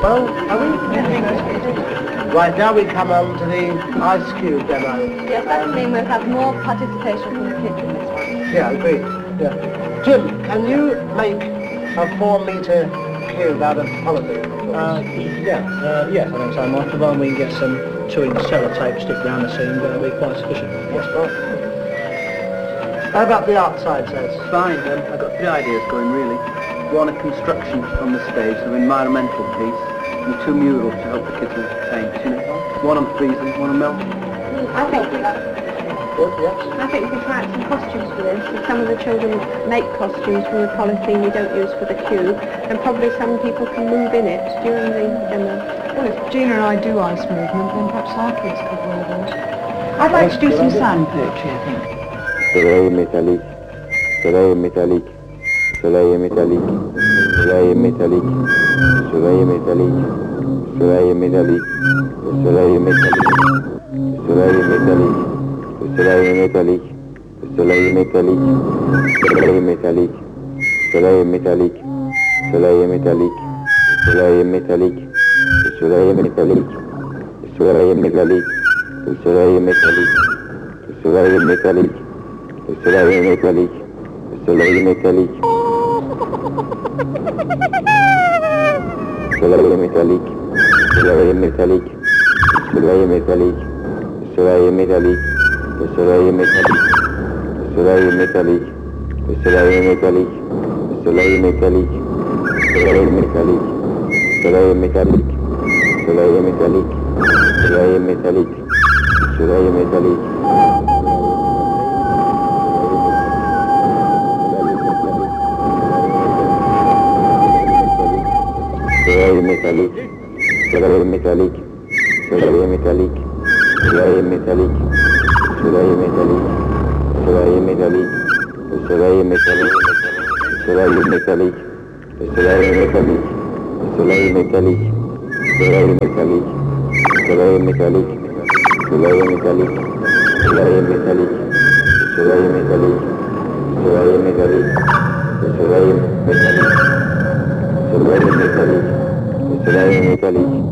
Well, are we? Right, now we come on to the ice cube demo. Yes, that means we'll have more participation from the kids in this one. Yeah, agreed. Yeah. Jim, can you make a 4-metre cube out of polythene? Yes, I think so, Mark. Provided we can get some 2-inch sellotape stick around the seam, that'll be quite sufficient. Yes, Mark. How about the art side, says? Fine, I've got 3 ideas going really. One, a construction on the stage, an environmental piece, and 2 murals to help the kids entertain. One on freezing, one on melting. I think we Good, yes. could try out some costumes for this. And some of the children make costumes from the polythene we don't use for the cube, and probably some people can move in it during the demo. Well, if Gina and I do ice movement, then perhaps our kids could wear those. I'd like to do some sound poetry, I think. Soleil métallique, soleil métallique, soleil métallique, soleil métallique, soleil métallique, soleil métallique, soleil métallique, soleil métallique, soleil métallique, soleil métallique, soleil métallique, soleil métallique, soleil métallique, soleil métallique, soleil métallique, soleil métallique, soleil métallique, soleil métallique. Le soleil métallique, le soleil métallique, le soleil métallique, le soleil métallique, le soleil métallique, le soleil métallique, le soleil métallique, le soleil métallique, le soleil métallique, le soleil métallique, le soleil métallique, le soleil métallique, le soleil métallique, le soleil métallique, le soleil métallique. Soleil métallique, soleil métallique, soleil métallique, soleil métallique, soleil métallique, soleil métallique, le soleil métallique, soleil métallique, le soleil métallique, soleil métallique, soleil métallique, soleil métallique, soleil métallique, soleil métallique, soleil métallique, soleil métallique, soleil métallique, soleil métallique. Le soleil métallique,